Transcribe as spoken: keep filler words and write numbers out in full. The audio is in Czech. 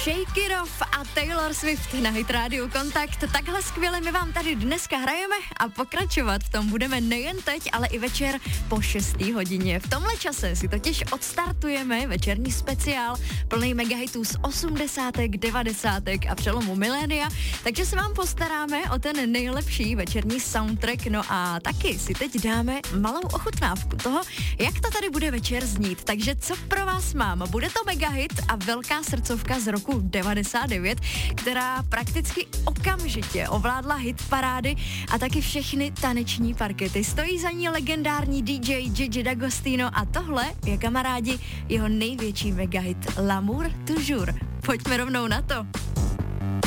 Shake It Off a Taylor Swift na Hit Radio Kontakt. Takhle skvěle my vám tady dneska hrajeme a pokračovat v tom budeme nejen teď, ale i večer po šesté hodině. V tomhle čase si totiž odstartujeme večerní speciál plný megahitů z osmdesátek, devadesátek a přelomu milénia, takže se vám postaráme o ten nejlepší večerní soundtrack, no a taky si teď dáme malou ochutnávku toho, jak to tady bude večer znít. Takže co pro vás mám? Bude to megahit a velká srdcovka z roku devadesát devět, která prakticky okamžitě ovládla hit parády a taky všechny taneční parkety. Stojí za ní legendární dý džej Gigi D'Agostino a tohle je, kamarádi, jeho největší megahit L'amour toujours. Pojďme rovnou na to.